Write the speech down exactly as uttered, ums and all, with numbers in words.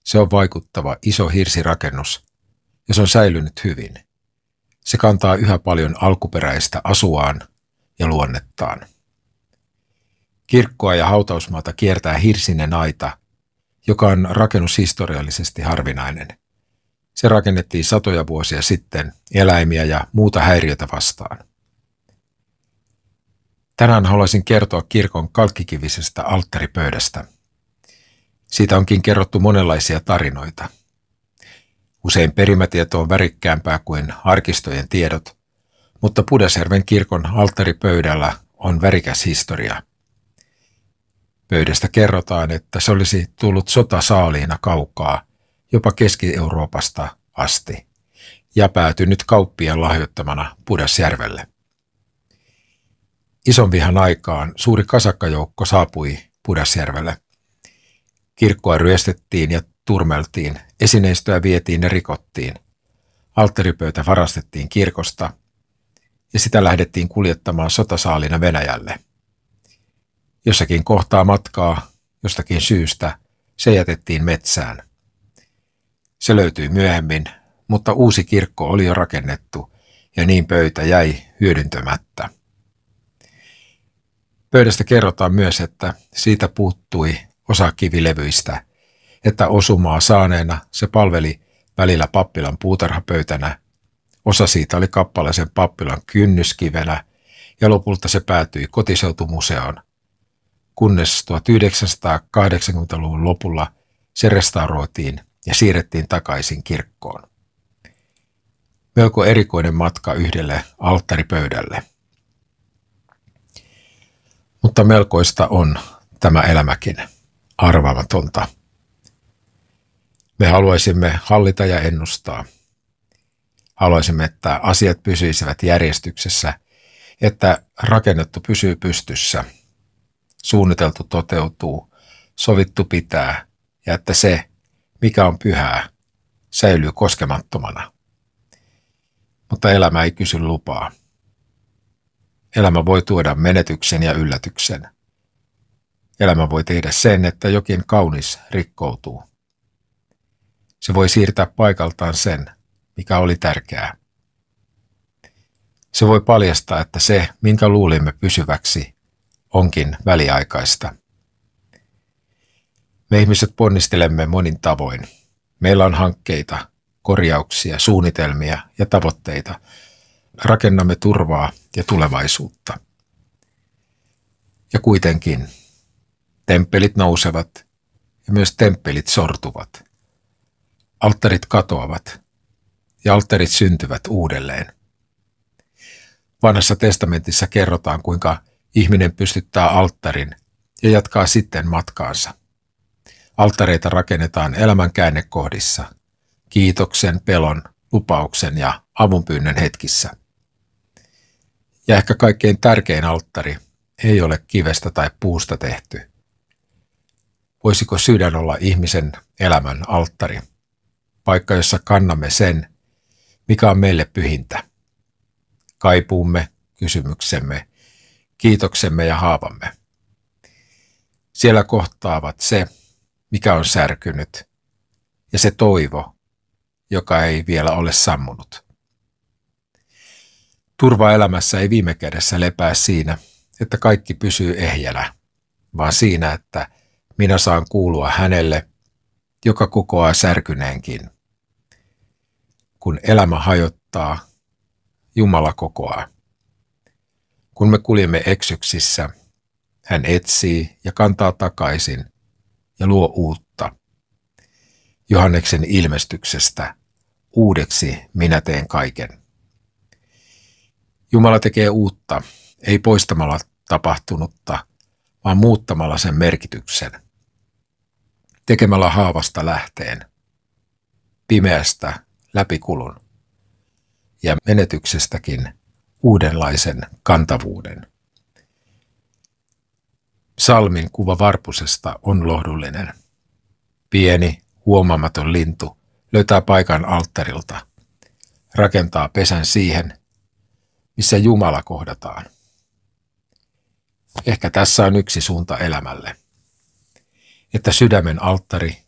Se on vaikuttava iso hirsirakennus ja se on säilynyt hyvin. Se kantaa yhä paljon alkuperäistä asuaan ja luonnettaan. Kirkkoa ja hautausmaata kiertää hirsinen aita, joka on rakennushistoriallisesti harvinainen. Se rakennettiin satoja vuosia sitten eläimiä ja muuta häiriötä vastaan. Tänään haluaisin kertoa kirkon kalkkikivisestä alttaripöydästä. Siitä onkin kerrottu monenlaisia tarinoita. Usein perimätieto on värikkäämpää kuin arkistojen tiedot, mutta Pudasjärven kirkon alttaripöydällä on värikäs historia. Pöydästä kerrotaan, että se olisi tullut sotasaaliina kaukaa, jopa Keski-Euroopasta asti, ja päätynyt kauppien lahjoittamana Pudasjärvelle. Ison vihan aikaan suuri kasakkajoukko saapui Pudasjärvelle. Kirkkoa ryöstettiin ja turmeltiin, esineistöä vietiin ja rikottiin. Alttaripöytä varastettiin kirkosta ja sitä lähdettiin kuljettamaan sotasaalina Venäjälle. Jossakin kohtaa matkaa, jostakin syystä, se jätettiin metsään. Se löytyi myöhemmin, mutta uusi kirkko oli jo rakennettu ja niin pöytä jäi hyödyntämättä. Pöydästä kerrotaan myös, että siitä puuttui osa kivilevyistä, että osumaa saaneena se palveli välillä pappilan puutarhapöytänä, osa siitä oli kappalaisen pappilan kynnyskivenä ja lopulta se päätyi kotiseutumuseoon, kunnes tuhatyhdeksänsataakahdeksankymmentäluvun lopulla se restauroitiin ja siirrettiin takaisin kirkkoon. Melko erikoinen matka yhdelle alttaripöydälle. Mutta melkoista on tämä elämäkin, arvaamatonta. Me haluaisimme hallita ja ennustaa. Haluaisimme, että asiat pysyisivät järjestyksessä, että rakennettu pysyy pystyssä, suunniteltu toteutuu, sovittu pitää ja että se, mikä on pyhää, säilyy koskemattomana. Mutta elämä ei kysy lupaa. Elämä voi tuoda menetyksen ja yllätyksen. Elämä voi tehdä sen, että jokin kaunis rikkoutuu. Se voi siirtää paikaltaan sen, mikä oli tärkeää. Se voi paljastaa, että se, minkä luulimme pysyväksi, onkin väliaikaista. Me ihmiset ponnistelemme monin tavoin. Meillä on hankkeita, korjauksia, suunnitelmia ja tavoitteita. Rakennamme turvaa ja tulevaisuutta. Ja kuitenkin temppelit nousevat ja myös temppelit sortuvat. Alttarit katoavat ja alttarit syntyvät uudelleen. Vanhassa testamentissa kerrotaan, kuinka ihminen pystyttää alttarin ja jatkaa sitten matkaansa. Alttareita rakennetaan elämän käännekohdissa, kiitoksen, pelon, lupauksen ja avunpyynnön hetkissä. Ja ehkä kaikkein tärkein alttari ei ole kivestä tai puusta tehty. Voisiko sydän olla ihmisen elämän alttari, paikka jossa kannamme sen, mikä on meille pyhintä? Kaipuumme, kysymyksemme, kiitoksemme ja haavamme. Siellä kohtaavat se, mikä on särkynyt, ja se toivo, joka ei vielä ole sammunut. Turva elämässä ei viime kädessä lepää siinä, että kaikki pysyy ehjänä, vaan siinä, että minä saan kuulua hänelle, joka kokoaa särkyneenkin. Kun elämä hajottaa, Jumala kokoaa. Kun me kuljemme eksyksissä, hän etsii ja kantaa takaisin ja luo uutta. Johanneksen ilmestyksestä uudeksi minä teen kaiken. Jumala tekee uutta, ei poistamalla tapahtunutta, vaan muuttamalla sen merkityksen. Tekemällä haavasta lähteen, pimeästä läpikulun ja menetyksestäkin uudenlaisen kantavuuden. Psalmin kuva varpusesta on lohdullinen. Pieni, huomaamaton lintu löytää paikan alttarilta, rakentaa pesän siihen, missä Jumala kohdataan. Ehkä tässä on yksi suunta elämälle, että sydämen alttari